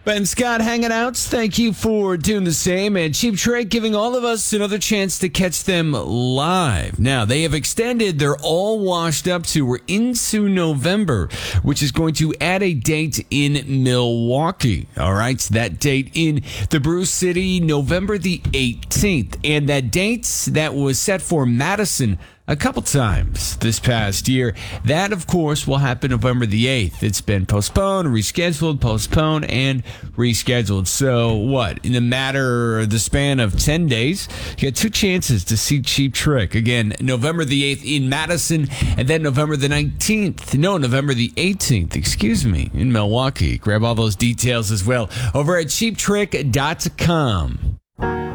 Ben Scott hanging out. Thank you for doing the same. And Cheap Trick giving all of us another chance to catch them live. Now, they have extended their All Washed Up tour into November, which is going to add a date in Milwaukee. All right, so that date in the Brew City, November the 18th. And that date that was set for Madison a couple times this past year. That, of course, will happen November the 8th. It's been postponed, postponed, and rescheduled. So what? In the span of 10 days, you got two chances to see Cheap Trick. Again, November the 8th in Madison, and then November the 18th, in Milwaukee. Grab all those details as well over at cheaptrick.com.